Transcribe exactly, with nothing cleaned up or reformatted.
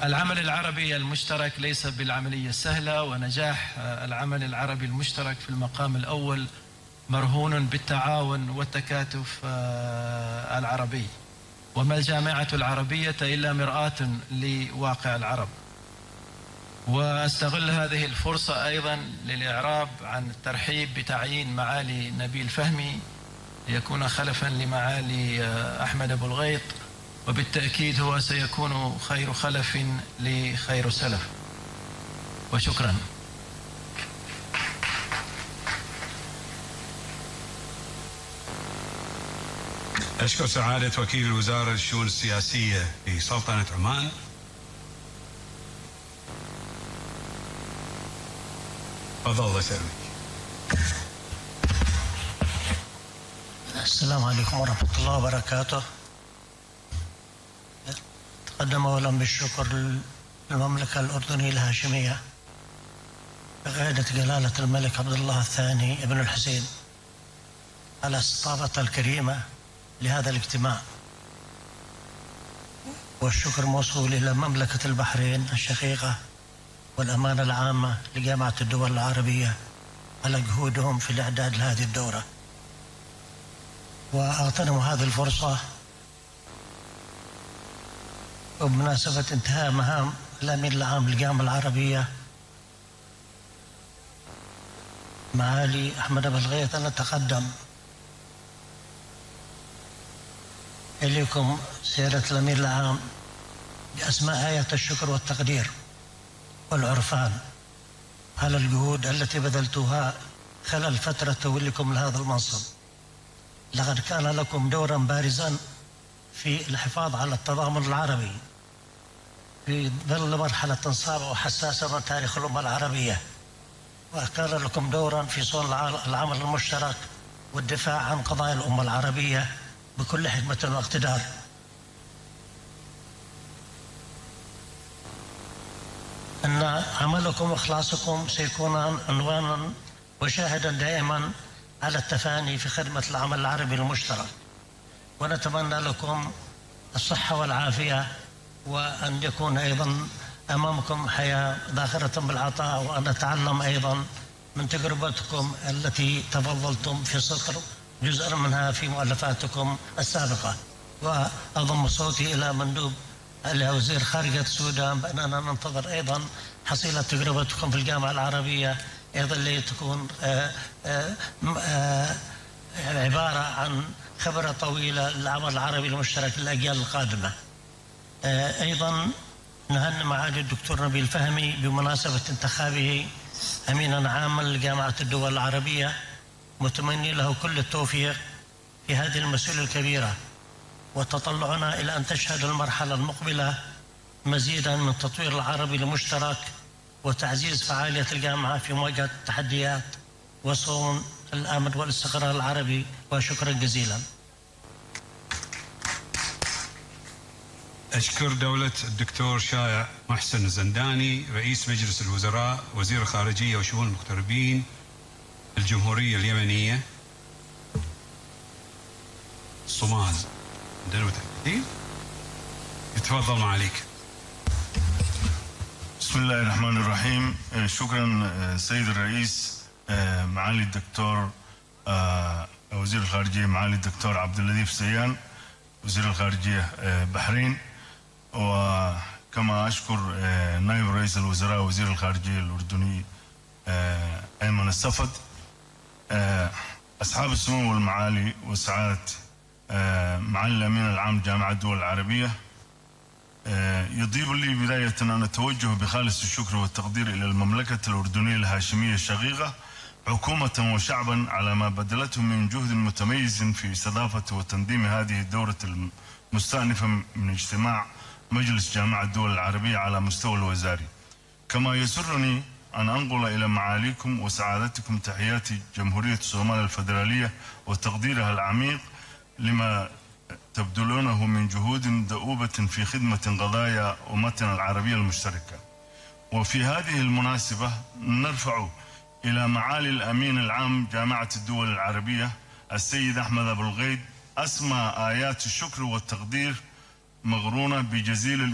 العمل العربي المشترك ليس بالعملية السهلة، ونجاح العمل العربي المشترك في المقام الأول مرهون بالتعاون والتكاتف العربي، وما الجامعة العربية إلا مرآة لواقع العرب. وأستغل هذه الفرصة أيضا للإعراب عن الترحيب بتعيين معالي نبيل فهمي ليكون خلفا لمعالي أحمد أبو الغيط، وبالتأكيد هو سيكون خير خلف لخير سلف. وشكرا. أشكر سعادة وكيل الوزارة للشؤون السياسية في سلطنة عمان. تفضل الله يسلمك. السلام عليكم ورحمة الله وبركاته. تقدم أولا بالشكر للمملكة الأردنية الهاشمية بقيادة جلالة الملك عبد الله الثاني ابن الحسين على استضافتها الكريمة لهذا الاجتماع، والشكر موصول إلى مملكة البحرين الشقيقة والأمانة العامة لجامعة الدول العربية على جهودهم في الإعداد لهذه الدورة. وأغتنم هذه الفرصة وبمناسبة انتهاء مهام الأمين العام للجامعة العربية معالي أحمد أبو الغيط أن أتقدم إليكم سيادة الأمين العام بأسماء آية الشكر والتقدير والعرفان على الجهود التي بذلتوها خلال فترة توليكم لهذا المنصب. لقد كان لكم دورا بارزا في الحفاظ على التضامن العربي في ظل مرحلة صعبة وحساسة من تاريخ الأمة العربية، وكان لكم دورا في صون العمل المشترك والدفاع عن قضايا الأمة العربية بكل حكمة واقتدار. أن عملكم وإخلاصكم سيكون عنوانا وشاهدا دائما على التفاني في خدمة العمل العربي المشترك، ونتمنى لكم الصحة والعافية، وأن يكون أيضا أمامكم حياة ذاخرة بالعطاء، وأن نتعلم أيضا من تجربتكم التي تفضلتم في سطر جزء منها في مؤلفاتكم السابقة. وأضم صوتي إلى مندوب إلى وزير خارجية السودان بأننا ننتظر أيضا حصيلة تجربتكم في الجامعة العربية أيضا لتكون آآ آآ عبارة عن خبرة طويلة للعمل العربي المشترك للأجيال القادمة. أيضا نهنئ معالي الدكتور نبيل فهمي بمناسبة انتخابه أمينا عاما لجامعة الدول العربية، متمني له كل التوفيق في هذه المسؤولية الكبيرة، وتطلعنا إلى أن تشهد المرحلة المقبلة مزيدا من تطوير العربي المشترك وتعزيز فعالية الجامعة في مواجهة التحديات وصون الأمن والاستقرار العربي. وشكرا جزيلا. أشكر دولة الدكتور شائع محسن الزنداني رئيس مجلس الوزراء وزير الخارجية وشؤون المغتربين الجمهورية اليمنية الصومال. عندنا متأكدين؟ يتفضل معاليك. بسم الله الرحمن الرحيم. شكرا سيد الرئيس معالي الدكتور وزير الخارجية معالي الدكتور عبد اللطيف سيان وزير الخارجية بحرين، وكما أشكر نائب رئيس الوزراء وزير الخارجية الأردني أيمن السفد، أصحاب السمو والمعالي وسعادة معالي الأمين العام جامعة الدول العربية. يطيب لي بداية أن أتوجه بخالص الشكر والتقدير إلى المملكة الأردنية الهاشمية الشقيقة حكومة وشعبا على ما بذلته من جهد متميز في استضافة وتنظيم هذه الدورة المستأنفة من اجتماع مجلس جامعة الدول العربية على مستوى الوزاري. كما يسرني أن أنقل إلى معاليكم وسعادتكم تحيات جمهورية الصومال الفيدرالية وتقديرها العميق لما تبذلونه من جهود دؤوبة في خدمة قضايا أمتنا العربية المشتركة. وفي هذه المناسبة نرفع إلى معالي الأمين العام جامعة الدول العربية السيد أحمد أبو الغيط أسمى آيات الشكر والتقدير مغرونة بجزيل